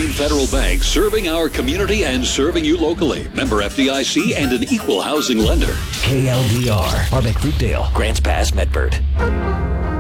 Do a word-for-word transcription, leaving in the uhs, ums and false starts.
Main Federal Bank, serving our community and serving you locally. Member F D I C and an equal housing lender. K L D R, Harbeck Fruitdale, Grants Pass, Medford.